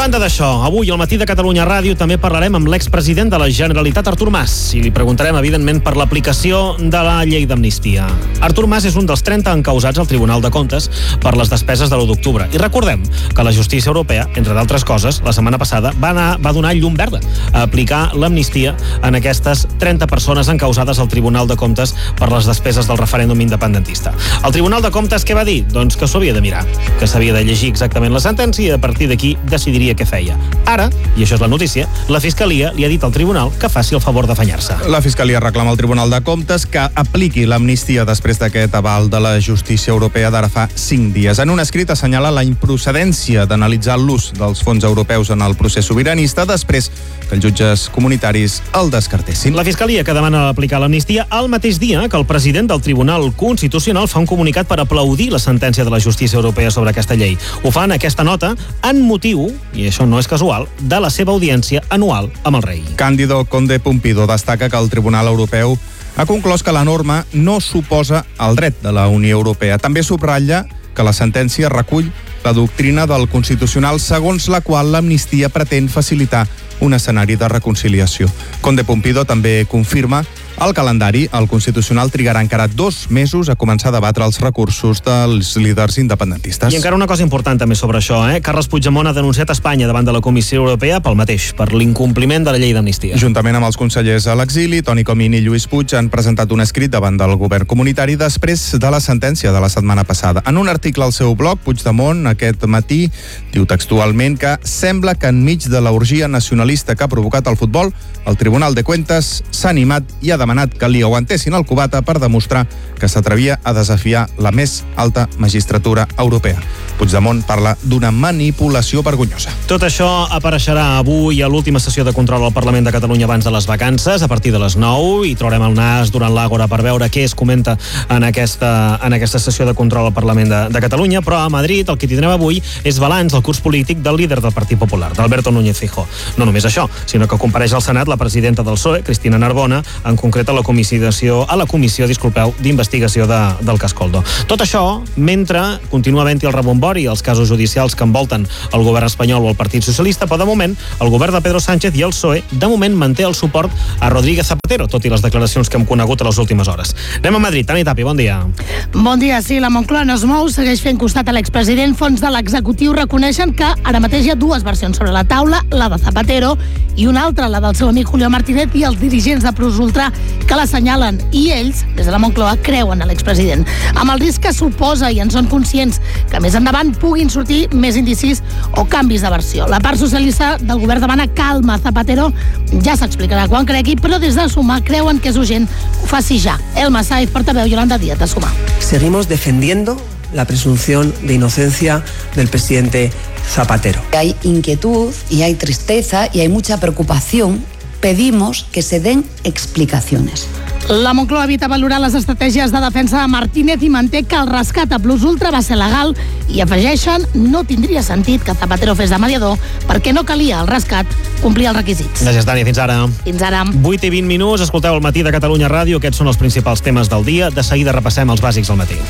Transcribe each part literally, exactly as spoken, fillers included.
banda d'això, avui al Matí de Catalunya Ràdio també parlarem amb l'expresident de la Generalitat, Artur Mas, i li preguntarem, evidentment, per l'aplicació de la llei d'amnistia. Artur Mas és un dels trenta encausats al Tribunal de Comptes per les despeses de l'u d'octubre. I recordem que la justícia europea, entre d'altres coses, la setmana passada va, anar, va donar llum verda a aplicar l'amnistia en aquestes trenta persones encausades al Tribunal de Comptes per les despeses del referèndum independentista. El Tribunal de Comptes què va dir? Doncs que s'ho havia de mirar, que s'havia de llegir exactament la sentència i a partir d'aquí decidiria què feia. Ara, i això és la notícia, la Fiscalia li ha dit al Tribunal que faci el favor d'afanyar-se. La Fiscalia reclama al Tribunal de Comptes que apliqui l'amnistia després d'aquest aval de la justícia europea d'ara fa cinc dies. En un escrit assenyala la improcedència d'analitzar l'ús dels fons europeus en el procés sobiranista després que els jutges comunitaris el descartessin. La Fiscalia que demana aplicar l'amnistia al mateix dia que el president del Tribunal Constitucional fa un comunicat per aplaudir la sentència de la justícia europea sobre aquesta llei. Ho fa en aquesta nota en motiu, i això no és casual, de la seva audiència anual amb el rei. Cándido Conde Pumpido destaca que el Tribunal Europeu ha conclòs que la norma no suposa el dret de la Unió Europea. També subratlla que la sentència recull la doctrina del Constitucional segons la qual l'amnistia pretén facilitar un escenari de reconciliació. Conde Pumpido també confirma el calendari. El Constitucional trigarà encara dos mesos a començar a debatre els recursos dels líders independentistes. I encara una cosa important també sobre això, eh? Carles Puigdemont ha denunciat Espanya davant de la Comissió Europea pel mateix, per l'incompliment de la llei d'amnistia. Juntament amb els consellers a l'exili, Toni Comín i Lluís Puig han presentat un escrit davant del govern comunitari després de la sentència de la setmana passada. En un article al seu blog, Puigdemont aquest matí diu textualment que sembla que enmig de l'orgia nacionalista que ha provocat el futbol, el Tribunal de Cuentas s'ha animat i ha demanat que li aguantessin el cubata per demostrar que s'atrevia a desafiar la més alta magistratura europea. Puigdemont parla d'una manipulació vergonyosa. Tot això apareixerà avui a l'última sessió de control al Parlament de Catalunya abans de les vacances, a partir de les nou, i traurem el nas durant l'Àgora per veure què es comenta en aquesta, en aquesta sessió de control al Parlament de, de Catalunya, però a Madrid el que tindrem avui és balanç del curs polític del líder del Partit Popular, d'Alberto Núñez Feijóo. No només això, sinó que compareix al Senat la presidenta del P S O E, Cristina Narbona, en concret a la comissió, a la comissió, disculpeu, d'investigació de, del cas Koldo. Tot això mentre continua havent-hi el rebombori i els casos judicials que envolten el govern espanyol o el Partit Socialista, però de moment el govern de Pedro Sánchez i el P S O E de moment manté el suport a Rodríguez Zapatero, tot i les declaracions que hem conegut a les últimes hores. Anem a Madrid. Tani Tapi, bon dia. Bon dia, sí, la Moncloa no es mou, segueix fent costat a l'expresident. Fons de l'executiu reconeixen que ara mateix hi ha dues versions sobre la taula, la de Zapatero i una altra, la del seu amic Julio Martínez, i els dirigents de Plus Ultra que l'assenyalen, i ells, des de la Moncloa, creuen a l'expresident. Amb el risc que suposa, i en són conscients, que més endavant puguin sortir més indicis o canvis de versió. La part socialista del govern demana calma. Zapatero ja s'explicarà quan cregui, però des de Sumar creuen que és urgent que ho faci ja. Elma Saiz, portaveu, Yolanda Díaz, de Sumar. Seguimos defendiendo la presunción de inocencia del presidente Zapatero. Hay inquietud y hay tristeza y hay mucha preocupación. Pedimos que se den explicaciones. La Moncloa evita valorar les estratègies de defensa de Martínez i manté que el rescat a Plus Ultra va ser legal i afegeixen no tindria sentit que Zapatero fes de mediador perquè no calia el rescat complir els requisits. Gràcies, Dani. Fins ara. Fins ara. vuit i vint minuts, escolteu el Matí de Catalunya Ràdio. Aquests són els principals temes del dia. De seguida repassem els bàsics del matí.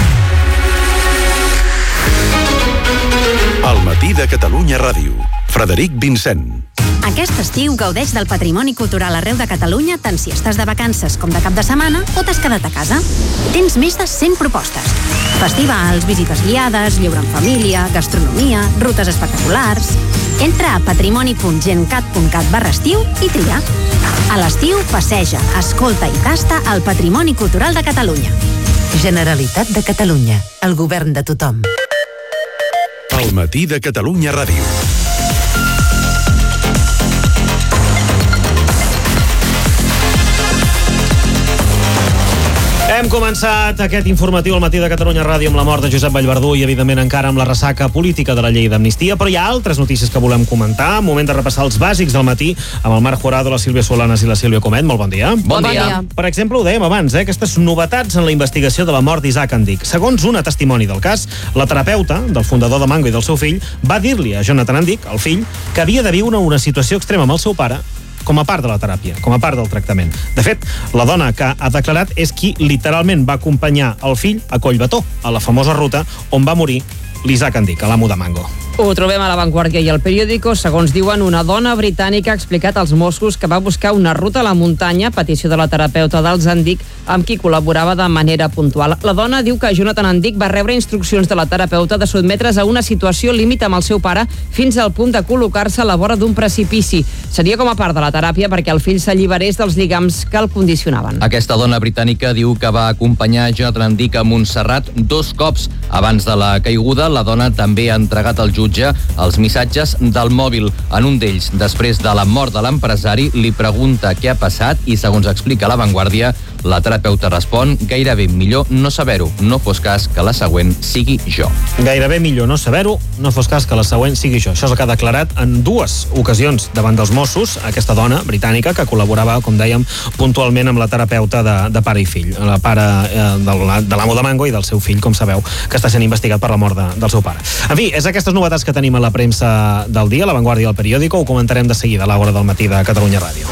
El Matí de Catalunya Ràdio. Frederic Vincent. Aquest estiu gaudeix del patrimoni cultural arreu de Catalunya, tant si estàs de vacances com de cap de setmana o t'has quedat a casa. Tens més de cent propostes. Festivals, visites guiades, lleure en família, gastronomia, rutes espectaculars. Entra a patrimoni punt gencat punt cat barra estiu i tria. A l'estiu, passeja, escolta i tasta el patrimoni cultural de Catalunya. Generalitat de Catalunya. El govern de tothom. El Matí de Catalunya Ràdio. Hem començat aquest informatiu al Matí de Catalunya Ràdio amb la mort de Josep Vallverdú i, evidentment, encara amb la ressaca política de la llei d'amnistia, però hi ha altres notícies que volem comentar. Moment de repassar els bàsics del matí amb el Marc Jurado, la Sílvia Solanas i la Sílvia Comet. Molt bon dia. Bon, bon dia. dia. Per exemple, ho dèiem abans, eh, aquestes novetats en la investigació de la mort d'Isaac Andic. Segons una testimoni del cas, la terapeuta del fundador de Mango i del seu fill va dir-li a Jonathan Andic, el fill, que havia de viure una situació extrema amb el seu pare com a part de la teràpia, com a part del tractament. De fet, la dona que ha declarat és qui literalment va acompanyar el fill a Collbató, a la famosa ruta on va morir l'Isaac Andic, a l'amo de Mango. Ho trobem a La Vanguardia i al Periódico. Segons diuen, una dona britànica ha explicat als Mossos que va buscar una ruta a la muntanya, a petició de la terapeuta dels Andic, amb qui col·laborava de manera puntual. La dona diu que Jonathan Andic va rebre instruccions de la terapeuta de sotmetre's a una situació límit amb el seu pare fins al punt de col·locar-se a la vora d'un precipici. Seria com a part de la teràpia perquè el fill s'alliberés dels lligams que el condicionaven. Aquesta dona britànica diu que va acompanyar Jonathan Andic a Montserrat dos cops. Abans de la caiguda, la dona també ha entregat al jutge els missatges del mòbil. En un d'ells, després de la mort de l'empresari, li pregunta què ha passat i, segons explica La Vanguardia, la terapeuta respon: gairebé millor no saber-ho, no fos cas que la següent sigui jo. Gairebé millor no saber-ho, no fos cas que la següent sigui jo. Això és el que ha declarat en dues ocasions davant dels Mossos aquesta dona britànica que col·laborava, com dèiem, puntualment amb la terapeuta de, de pare i fill, la pare eh, de l'amo de Mango i del seu fill, com sabeu, que està sent investigat per la mort de, del seu pare. En fi, és aquestes novetats que tenim a la premsa del dia, La Vanguardia i el Periódico. Ho comentarem de seguida a l'hora del matí de Catalunya Ràdio.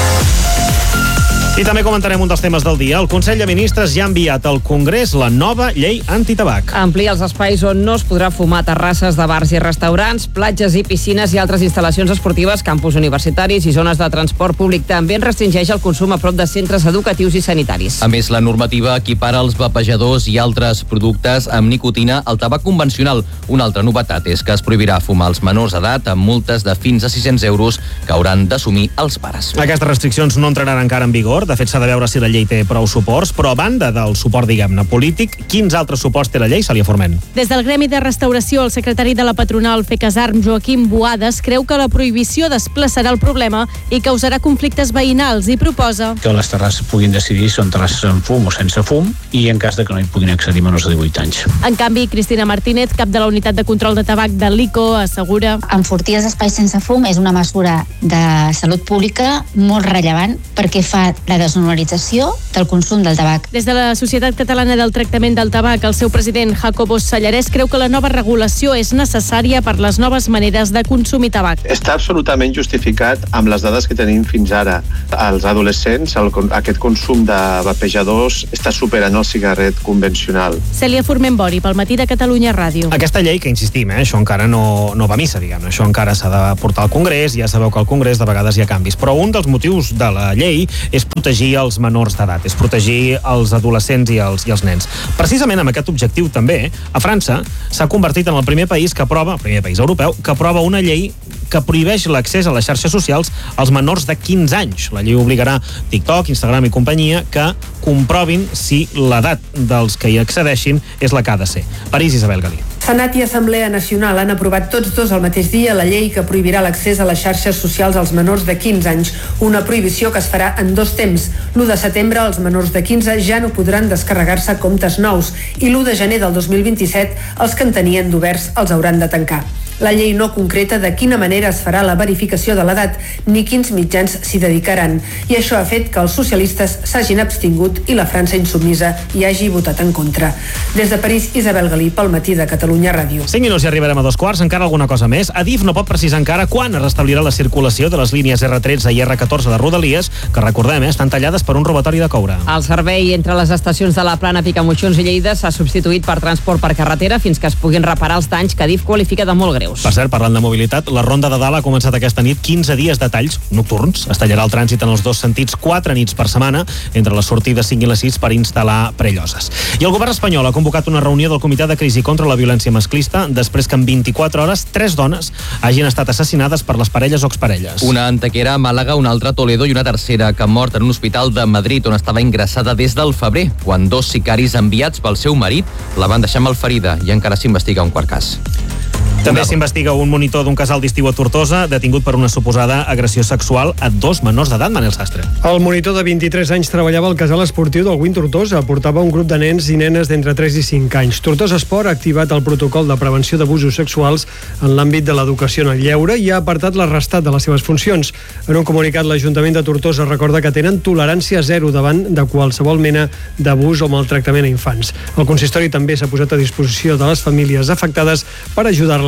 I també comentarem un dels temes del dia. El Consell de Ministres ja ha enviat al Congrés la nova llei antitabac. Amplia els espais on no es podrà fumar, terrasses de bars i restaurants, platges i piscines i altres instal·lacions esportives, campus universitaris i zones de transport públic. També en restringeix el consum a prop de centres educatius i sanitaris. A més, la normativa equipara els vapejadors i altres productes amb nicotina al tabac convencional. Una altra novetat és que es prohibirà fumar als menors d'edat amb multes de fins a sis-cents euros que hauran d'assumir els pares. Aquestes restriccions no entraran encara en vigor. De fet, s'ha de veure si la llei té prou suports, però a banda del suport, diguem-ne, polític, quins altres suports té la llei, Cèlia Forment? Des del Gremi de Restauració, el secretari de la patronal Fecasarm, Joaquim Boades, creu que la prohibició desplaçarà el problema i causarà conflictes veïnals i proposa que les terrasses puguin decidir si són terrasses amb fum o sense fum i en cas de que no hi puguin accedir menors de divuit anys. En canvi, Cristina Martínez, cap de la unitat de control de tabac de l'I C O, assegura: enfortir els espais sense fum és una mesura de salut pública molt rellevant perquè fa la desnormalització del consum del tabac. Des de la Societat Catalana del Tractament del Tabac, el seu president, Jacobo Sallarès, creu que la nova regulació és necessària per les noves maneres de consumir tabac. Està absolutament justificat amb les dades que tenim fins ara. Els adolescents, el, aquest consum de vapejadors està superant el cigarret convencional. Cèlia Forment-Bori, pel Matí de Catalunya Ràdio. Aquesta llei, que insistim, eh, això encara no, no va a missa, diguem-ne. Això encara s'ha de portar al Congrés, ja sabeu que al Congrés de vegades hi ha canvis. Però un dels motius de la llei és protegir els menors d'edat, és protegir els adolescents i els, i els nens. Precisament amb aquest objectiu també, a França s'ha convertit en el primer país que aprova, el primer país europeu, que aprova una llei que prohibeix l'accés a les xarxes socials als menors de quinze anys. La llei obligarà TikTok, Instagram i companyia que comprovin si l'edat dels que hi accedeixin és la que ha de ser. París, Isabel Galí. Senat i Assemblea Nacional han aprovat tots dos al mateix dia la llei que prohibirà l'accés a les xarxes socials als menors de quinze anys, una prohibició que es farà en dos temps. l'u de setembre els menors de quinze ja no podran descarregar-se comptes nous i l'u de gener del dos mil vint-i-set els que en tenien d'oberts els hauran de tancar. La llei no concreta de quina manera es farà la verificació de l'edat ni quins mitjans s'hi dedicaran. I això ha fet que els socialistes s'hagin abstingut i la França insubmisa hi hagi votat en contra. Des de París, Isabel Galí, pel Matí de Catalunya Ràdio. cinc minuts i arribarem a dos quarts. Encara alguna cosa més? Adif no pot precisar encara quan es restablirà la circulació de les línies erre tretze i erre catorze de Rodalies, que recordem, eh, estan tallades per un robatori de coure. El servei entre les estacions de la Plana, Picamoixons i Lleida s'ha substituït per transport per carretera fins que es puguin reparar els danys que Adif qualifica de molt greus. Per cert, parlant de mobilitat, la Ronda de Dalt ha començat aquesta nit quinze dies de talls nocturns. Es tallarà el trànsit en els dos sentits quatre nits per setmana, entre les sortides cinc i les sis, per instal·lar prelloses. I el govern espanyol ha convocat una reunió del Comitè de Crisi contra la Violència Masclista després que en vint-i-quatre hores tres dones hagin estat assassinades per les parelles o exparelles. Una antequera a Màlaga, una altra a Toledo i una tercera que ha mort en un hospital de Madrid on estava ingressada des del febrer, quan dos sicaris enviats pel seu marit la van deixar malferida i encara s'investiga un quart cas. També s'investiga un monitor d'un casal d'estiu a Tortosa detingut per una suposada agressió sexual a dos menors d'edat, Manel Sastre. El monitor de vint-i-tres anys treballava al casal esportiu del Win Tortosa. Portava un grup de nens i nenes d'entre tres i cinc anys. Tortosa Esport ha activat el protocol de prevenció d'abusos sexuals en l'àmbit de l'educació en el lleure i ha apartat l'arrestat de les seves funcions. En un comunicat, l'Ajuntament de Tortosa recorda que tenen tolerància zero davant de qualsevol mena d'abús o maltractament a infants. El consistori també s'ha posat a disposició de les famílies afectades per ajudar-les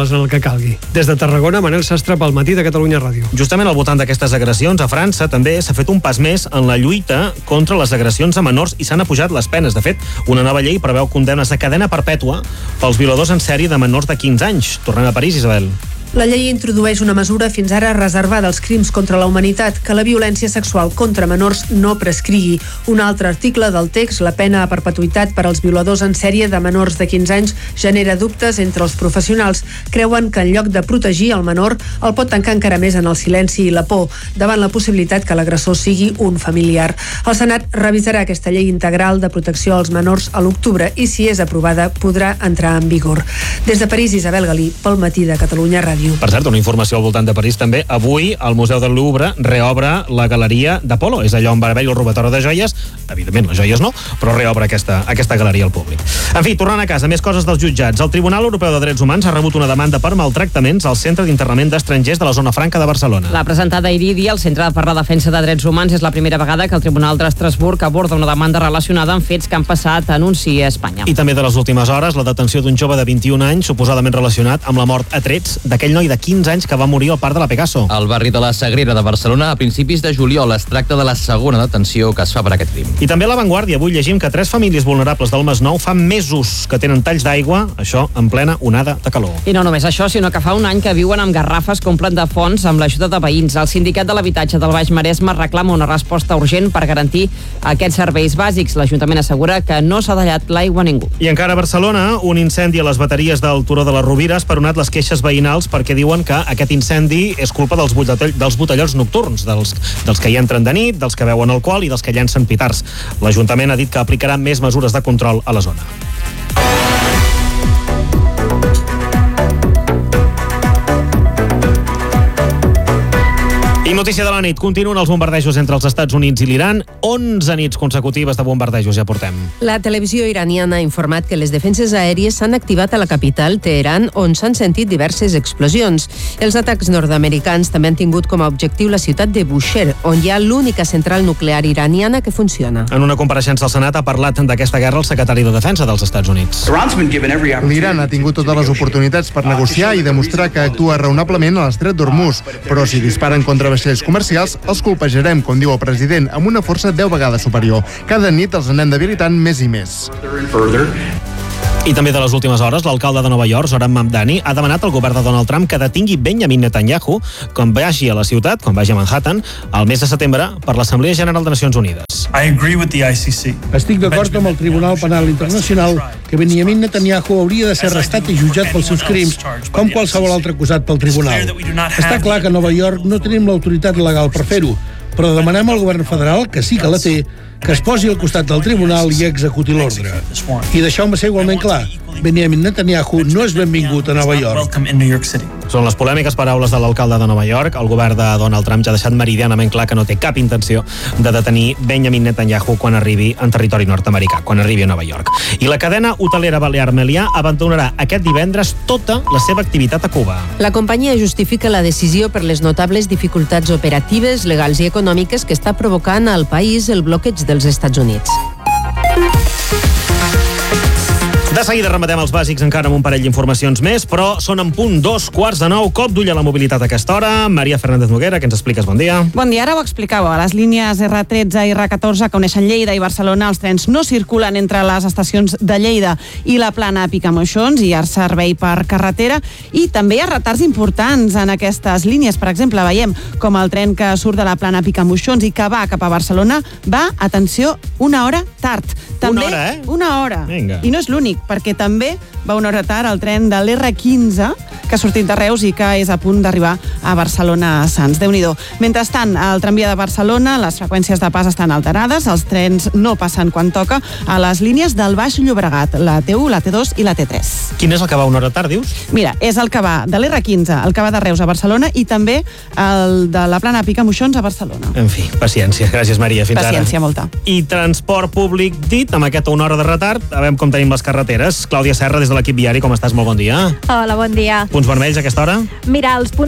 en el que calgui. Des de Tarragona, Manel Sastre pel Matí de Catalunya Ràdio. Justament al voltant d'aquestes agressions, a França també s'ha fet un pas més en la lluita contra les agressions a menors i s'han apujat les penes. De fet, una nova llei preveu condemnes de cadena perpètua pels violadors en sèrie de menors de quinze anys. Tornem a París, Isabel. La llei introdueix una mesura fins ara reservada als crims contra la humanitat, que la violència sexual contra menors no prescrigui. Un altre article del text, la pena a perpetuïtat per als violadors en sèrie de menors de quinze anys, genera dubtes entre els professionals. Creuen que en lloc de protegir el menor, el pot tancar encara més en el silenci i la por, davant la possibilitat que l'agressor sigui un familiar. El Senat revisarà aquesta llei integral de protecció als menors a l'octubre i, si és aprovada, podrà entrar en vigor. Des de París, Isabel Galí, pel Matí de Catalunya Ràdio. Per cert, una informació al voltant de París també. Avui el Museu del Louvre reobre la galeria d'Apolo. És allò on va haver-hi el robatori de joies. Evidentment, les joies no, però reobre aquesta, aquesta galeria al públic. En fi, tornant a casa, més coses dels jutjats. El Tribunal Europeu de Drets Humans ha rebut una demanda per maltractaments al Centre d'Internament d'Estrangers de la Zona Franca de Barcelona. La presentada Iridi, el Centre per la Defensa de Drets Humans, és la primera vegada que el Tribunal d'Estrasburg aborda una demanda relacionada amb fets que han passat a anunci a Espanya. I també de les últimes hores, la detenció d'un jove de vint-i-un anys, suposadament relacionat amb la mort a trets d'aquell noi de quinze anys que va morir al parc de la Pegaso. Al barri de la Sagrera de Barcelona, a principis de juliol, es tracta de la segona detenció que es fa per aquest crim. I també a La Vanguardia, avui llegim que tres famílies vulnerables del Masnou fa mesos que tenen talls d'aigua, això en plena onada de calor. I no només això, sinó que fa un any que viuen amb garrafes que omplen de fons amb l'ajuda de veïns. El Sindicat de l'Habitatge del Baix Maresme reclama una resposta urgent per garantir aquests serveis bàsics. L'Ajuntament assegura que no s'ha tallat l'aigua a ningú. I encara a Barcelona, un incendi a les bateries del Turó de la Rovira ha esperonat les queixes veïnals perquè diuen que aquest incendi és culpa dels, botell, dels botellons nocturns, dels, dels que hi entren de nit, dels que beuen alcohol i dels que llancen pitards. L'Ajuntament ha dit que aplicarà més mesures de control a la zona. I notícia de la nit, continuen els bombardejos entre els Estats Units i l'Iran. onze nits consecutives de bombardejos, ja portem. La televisió iraniana ha informat que les defenses aèries s'han activat a la capital, Teheran, on s'han sentit diverses explosions. Els atacs nord-americans també han tingut com a objectiu la ciutat de Bushehr, on hi ha l'única central nuclear iraniana que funciona. En una compareixença al Senat ha parlat d'aquesta guerra el secretari de Defensa dels Estats Units. L'Iran ha tingut totes les oportunitats per negociar i demostrar que actua raonablement a l'estret d'Hormuz, però si disparen contra vaixells comercials, els colpejarem, com diu el president, amb una força deu vegades superior. Cada nit els anem debilitant més i més. I també de les últimes hores, l'alcalde de Nova York, Zoran Mamdani, ha demanat al govern de Donald Trump que detingui Benjamin Netanyahu quan vagi a la ciutat, quan vagi a Manhattan, al mes de setembre per l'Assemblea General de Nacions Unides. Estic d'acord amb el Tribunal Penal Internacional que Benjamin Netanyahu hauria de ser arrestat i jutjat pels seus crims, com qualsevol altre acusat pel tribunal. Està clar que a Nova York no tenim l'autoritat legal per fer-ho, però demanem al govern federal, que sí que la té, que es posi al costat del tribunal i executi l'ordre. I deixeu-me ser igualment clar, Benjamin Netanyahu no és benvingut a Nova York. Són les polèmiques paraules de l'alcalde de Nova York. El govern de Donald Trump ja ha deixat meridianament clar que no té cap intenció de detenir Benjamin Netanyahu quan arribi en territori nord-americà, quan arribi a Nova York. I la cadena hotelera Balear Meliá abandonarà aquest divendres tota la seva activitat a Cuba. La companyia justifica la decisió per les notables dificultats operatives, legals i econòmiques que està provocant al país el bloqueig dels Estats Units. De seguida rematem els bàsics encara amb un parell d'informacions més, però són en punt dos quarts de nou. Cop d'ull a la mobilitat a aquesta hora. Maria Fernández Noguera, que ens expliques? Bon dia. Bon dia, ara ho explicàveu. A les línies erre tretze i erre catorze que uneixen Lleida i Barcelona, els trens no circulen entre les estacions de Lleida i la plana Picamoixons, hi ha servei per carretera i també hi ha retards importants en aquestes línies. Per exemple, veiem com el tren que surt de la plana Picamoixons i que va cap a Barcelona va, atenció, una hora tard. També, una hora, eh? Una hora. Vinga. I no és l'únic, perquè també va una hora tard el tren de l'erre quinze, que ha sortit de Reus i que és a punt d'arribar a Barcelona a Sants. Déu-n'hi-do. Mentrestant, al tramvia de Barcelona, les freqüències de pas estan alterades, els trens no passen quan toca a les línies del Baix Llobregat, la te u, la te dos i la te tres. Quin és el que va una hora tard, dius? Mira, és el que va de l'erre quinze, el que va de Reus a Barcelona i també el de la plana Picamoixons a Barcelona. En fi, paciència. Gràcies, Maria. Fins ara. Paciència, molta. I transport públic dit, amb aquesta una hora de retard, a veure com tenim les carreteres. Clàudia Serra, des de l'equip viari, com estàs? Molt bon dia. Hola, bon dia. Punts vermells a aquesta hora? Mira, els punts vermells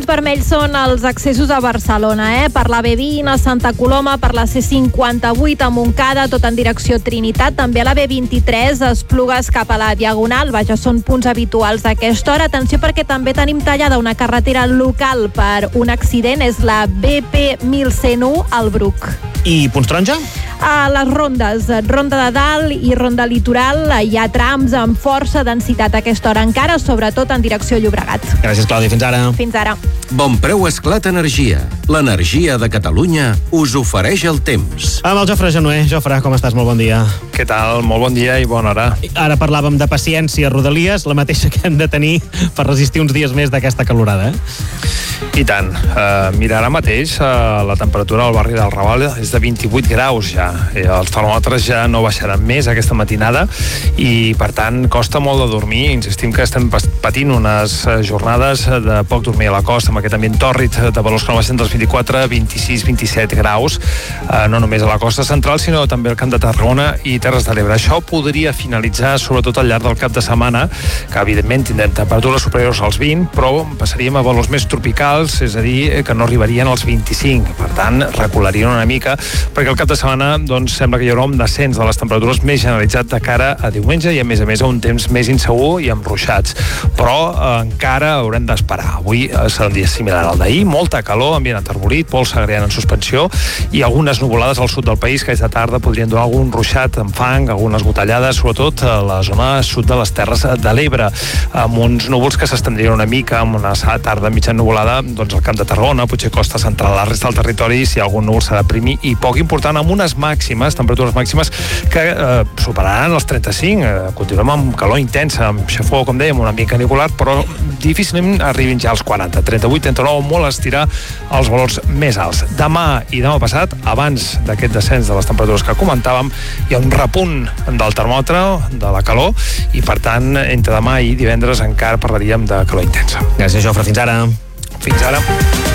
són els accessos a Barcelona, eh? Per la B vint a Santa Coloma, per la C cinquanta-vuit a Montcada, tot en direcció Trinitat, també a la B vint-i-tres, Esplugues cap a la Diagonal, vaja, són punts habituals d'aquesta hora. Atenció perquè també tenim tallada una carretera local per un accident, és la B P mil cent u al Bruc. I punts taronja? A les rondes, Ronda de Dalt i Ronda Litoral, hi ha trams amb força densitat a aquesta hora encara, sobretot en direcció Llobregat. Gràcies, Clàudia. Fins ara. Fins ara. Bon preu Esclat Energia. L'energia de Catalunya us ofereix el temps. Amb el Jofre Genuer. Jofre, com estàs? Molt bon dia. Què tal? Molt bon dia i bona hora. Ara parlàvem de paciència a Rodalies, la mateixa que hem de tenir per resistir uns dies més d'aquesta calorada, eh? I tant. Uh, mira, ara mateix uh, la temperatura al barri del Raval és de vint-i-vuit graus ja. I els termòmetres ja no baixaran més aquesta matinada i, per tant, costa molt de dormir. Insistim que estem patint unes jornades de poc dormir a la costa, amb aquest ambient tòrrid de valors que no baixen dels vint-i-quatre, vint-i-sis, vint-i-set graus, uh, no només a la costa central, sinó també al Camp de Tarragona i Terres de l'Ebre. Això podria finalitzar, sobretot al llarg del cap de setmana, que evidentment tindrem temperatures superiors als vint, però passaríem a valors més tropicals, és a dir, que no arribarien als vint-i-cinc. Per tant, recularien una mica, perquè al cap de setmana doncs, sembla que hi haurà un descens de les temperatures més generalitzat de cara a diumenge i, a més a més, a un temps més insegur i amb ruixats. Però eh, encara haurem d'esperar. Avui eh, serà un dia similar al d'ahir, molta calor, ambient enterbolit, pols agreant en suspensió i algunes nuvolades al sud del país que aquesta tarda podrien donar algun ruixat amb fang, algunes gotellades, sobretot a la zona sud de les Terres de l'Ebre, amb uns núvols que s'estendrien una mica, amb una tarda mitja nuvolada doncs al Camp de Tarragona, potser costa central. La resta del territori, si algun núvol serà prim i poc important, amb unes màximes, temperatures màximes que eh, superaran els trenta-cinc. Eh, continuem amb calor intensa, amb xafó, com dèiem, un ambient canicular, però difícilment arribin ja als quaranta. trenta-vuit, trenta-nou, molt estirar els valors més alts. Demà i demà passat, abans d'aquest descens de les temperatures que comentàvem, hi ha un repunt del termòmetre, de la calor, i per tant, entre demà i divendres encara parlaríem de calor intensa. Gràcies, Jofre. Fins ara. Fins ara.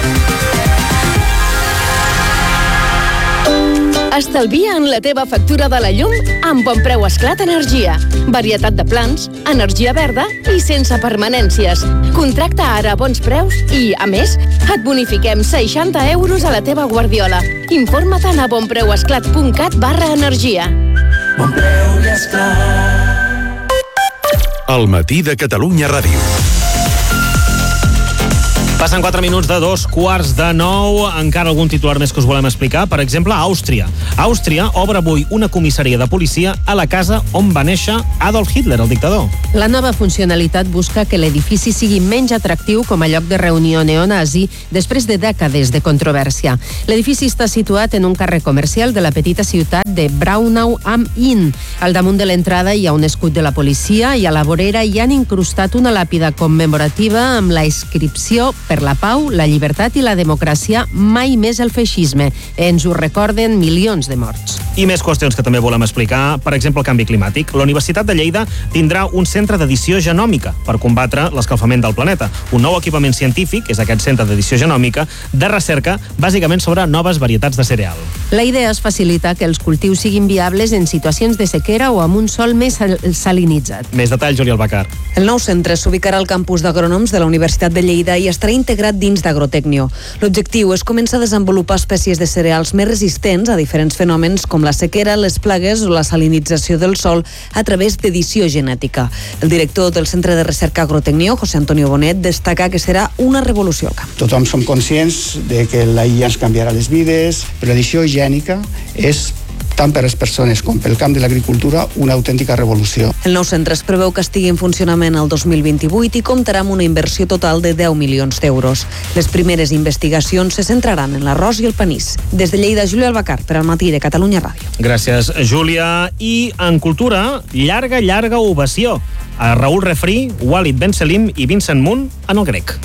Estalvia en la teva factura de la llum amb Bon Preu Esclat Energia. Varietat de plans, energia verda i sense permanències. Contracta ara a bons preus i, a més, et bonifiquem seixanta euros a la teva guardiola. Informa-te'n a bonpreuesclat punt cat barra energia. Bon Preu i Esclat. El matí de Catalunya Ràdio. Passen quatre minuts de dos quarts de nou. Encara algun titular més que us volem explicar. Per exemple, a Àustria. Àustria obre avui una comissaria de policia a la casa on va néixer Adolf Hitler, el dictador. La nova funcionalitat busca que l'edifici sigui menys atractiu com a lloc de reunió neonazi després de dècades de controvèrsia. L'edifici està situat en un carrer comercial de la petita ciutat de Braunau am Inn. Al damunt de l'entrada hi ha un escut de la policia i a la vorera hi han incrustat una làpida commemorativa amb la inscripció per la pau, la llibertat i la democràcia, mai més el feixisme. Ens ho recorden milions de morts. I més qüestions que també volem explicar, per exemple, el canvi climàtic. La Universitat de Lleida tindrà un centre d'edició genòmica per combatre l'escalfament del planeta. Un nou equipament científic, és aquest centre d'edició genòmica, de recerca, bàsicament sobre noves varietats de cereal. La idea és facilitar que els cultius siguin viables en situacions de sequera o amb un sòl més salinitzat. Més detalls, Juli Albacar. El nou centre s'ubicarà al campus d'agrònoms de la Universitat de Lleida i estarà integrat dins d'Agrotecnio. L'objectiu és començar a desenvolupar espècies de cereals més resistents a diferents fenòmens com la sequera, les plagues o la salinització del sòl a través d'edició genètica. El director del Centre de Recerca Agrotecnio, José Antonio Bonet, destaca que serà una revolució al camp. Tothom som conscients de que la I A ens canviarà les vides, però l'edició gènica és tant per les persones com pel camp de l'agricultura, una autèntica revolució. El nou centre es preveu que estigui en funcionament el dos mil vint-i-vuit i comptarà amb una inversió total de deu milions d'euros. Les primeres investigacions se centraran en l'arròs i el panís. Des de Lleida, Júlia Albacar, per al matí de Catalunya Ràdio. Gràcies, Júlia. I en cultura, llarga, llarga ovació a Raül Refri, Walid Ben Selim i Vincent Munt en el grec.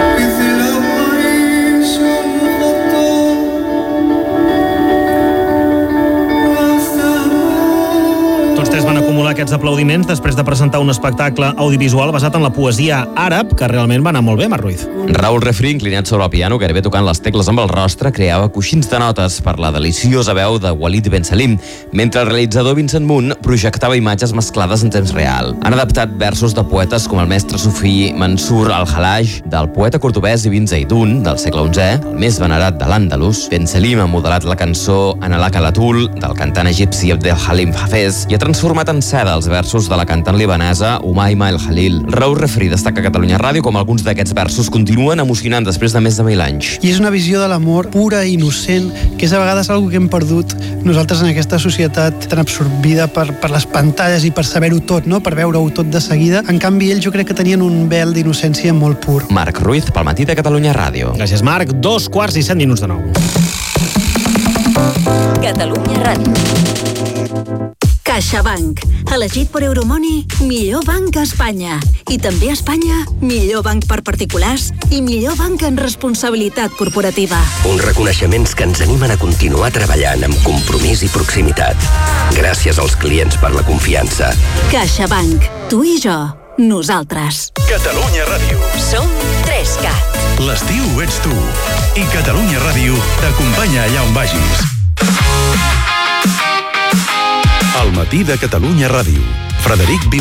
tres van acumular aquests aplaudiments després de presentar un espectacle audiovisual basat en la poesia àrab, que realment va anar molt bé, Marc Ruiz. Raül Refri, inclinat sobre el piano, gairebé tocant les tecles amb el rostre, creava coixins de notes per la deliciosa veu de Walid Ben Salim, mentre el realitzador Vincent Moon projectava imatges mesclades en temps real. Han adaptat versos de poetes com el mestre sufí Mansur al-Halaj, del poeta cordobès Ibn Zaidun, del segle onzè, el més venerat de l'Àndalus. Ben Salim ha modelat la cançó Analak al-Atul, del cantant egipci Abdel Halim Hafez, i ha transformat en seda els versos de la cantant libanesa Umayma El Khalil. Raül Refri destaca a Catalunya Ràdio com alguns d'aquests versos continuen emocionant després de més de mil anys. I és una visió de l'amor pura i innocent, que és a vegades algo que hem perdut nosaltres en aquesta societat tan absorbida per, per les pantalles i per saber-ho tot, no? Per veure-ho tot de seguida. En canvi, ells jo crec que tenien un vel d'innocència molt pur. Marc Ruiz, pel Matí de Catalunya Ràdio. Gràcies, Marc. Dos quarts i set minuts de nou. Catalunya Ràdio. CaixaBank, elegit per Euromoney, millor banc a Espanya. I també a Espanya, millor banc per particulars i millor banc en responsabilitat corporativa. Uns reconeixements que ens animen a continuar treballant amb compromís i proximitat. Gràcies als clients per la confiança. CaixaBank, tu i jo, nosaltres. Catalunya Ràdio. Som tres cat. L'estiu ets tu. I Catalunya Ràdio t'acompanya allà on vagis. El Matí de Catalunya Ràdio. Frederic Vila.